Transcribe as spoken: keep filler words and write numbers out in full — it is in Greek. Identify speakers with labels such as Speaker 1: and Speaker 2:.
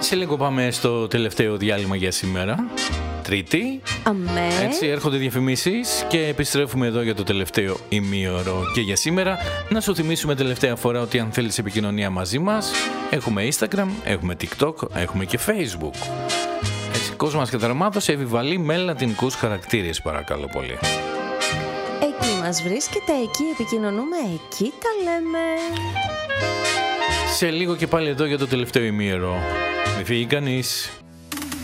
Speaker 1: Σε λίγο πάμε στο τελευταίο διάλειμμα για σήμερα. Τρίτη.
Speaker 2: Αμέ.
Speaker 1: Έτσι έρχονται διαφημίσεις και επιστρέφουμε εδώ για το τελευταίο ημίωρο. Και για σήμερα να σου θυμίσουμε τελευταία φορά ότι αν θέλεις επικοινωνία μαζί μας, έχουμε Instagram, έχουμε TikTok, έχουμε και Facebook. Έτσι, κόσμος καταρμάτωσε, επιβαλεί με λατινικούς χαρακτήρες, παρακαλώ πολύ.
Speaker 2: Εκεί μας βρίσκεται, εκεί επικοινωνούμε, εκεί τα λέμε.
Speaker 1: Σε λίγο και πάλι εδώ για το τελευταίο ημίωρο. Μη φύγει κανείς.